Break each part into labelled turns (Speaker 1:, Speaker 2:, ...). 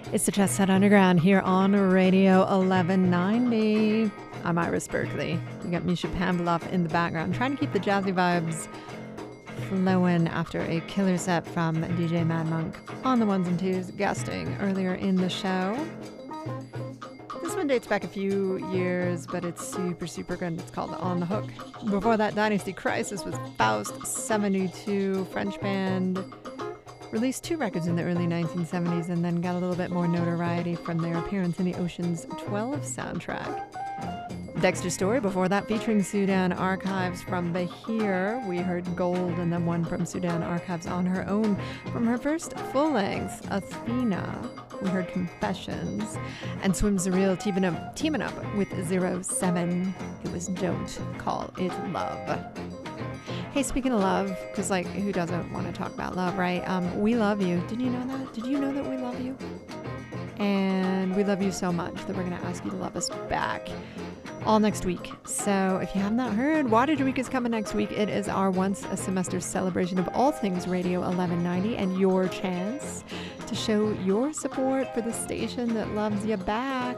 Speaker 1: It's the Jet Set Underground here on Radio 1190. I'm Iris Berkeley. We got Misha Pavlov in the background, trying to keep the jazzy vibes flowing after a killer set from DJ Mad Monk on the ones and twos, guesting earlier in the show. This one dates back a few years, but it's super, super good. It's called On the Hook. Before that, Dynasty Crisis was Faust 72, French band. Released 2 records in the early 1970s and then got a little bit more notoriety from their appearance in the Ocean's 12 soundtrack. Dexter Story before that, featuring Sudan Archives from Bahir. We heard Gold, and then one from Sudan Archives on her own from her first full-length, Athena. We heard Confessions, and Swim Surreal teaming up with 07. It was Don't Call It Love. Hey, speaking of love, because who doesn't want to talk about love, right? We love you. Did you know that? Did you know that we love you? And we love you so much that we're going to ask you to love us back all next week. So if you have not heard, Waterloo Week is coming next week. It is our once a semester celebration of all things Radio 1190 and your chance to show your support for the station that loves you back.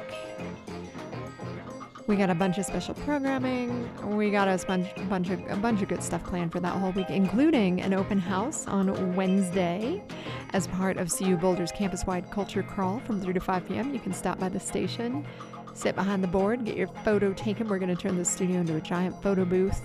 Speaker 1: We got a bunch of special programming. We got a bunch of good stuff planned for that whole week, including an open house on Wednesday as part of CU Boulder's campus-wide culture crawl from 3 to 5 p.m. You can stop by the station, sit behind the board, get your photo taken. We're going to turn the studio into a giant photo booth.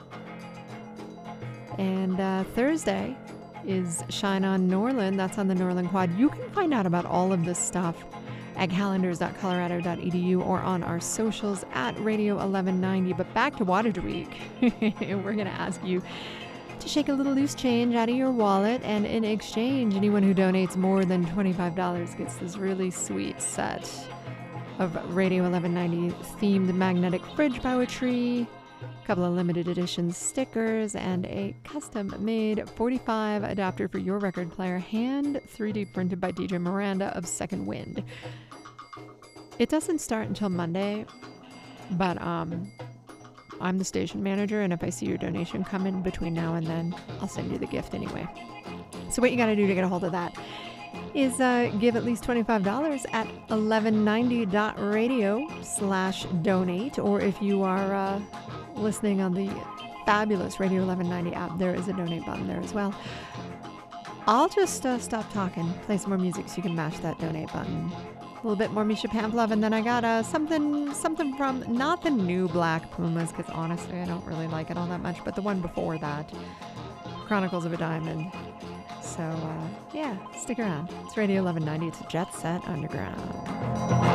Speaker 1: And Thursday is Shine on Norland. That's on the Norland Quad. You can find out about all of this stuff at calendars.colorado.edu or on our socials at Radio 1190. But back to Waterloo Week. We're going to ask you to shake a little loose change out of your wallet, and in exchange, anyone who donates more than $25 gets this really sweet set of Radio 1190 themed magnetic fridge poetry, a couple of limited edition stickers, and a custom-made 45 adapter for your record player, hand 3D printed by DJ Miranda of Second Wind. It doesn't start until Monday, but I'm the station manager, and if I see your donation come in between now and then, I'll send you the gift anyway. So what you got to do to get a hold of that is give at least $25 at 1190.radio/donate, or if you are listening on the fabulous Radio 1190 app, there is a donate button there as well. I'll just stop talking, play some more music so you can mash that donate button. A little bit more Misha Pavlov, and then I got something from not the new Black Pumas, because honestly I don't really like it all that much, but the one before that, Chronicles of a Diamond. So yeah, stick around. It's Radio 1190. It's a Jet Set Underground.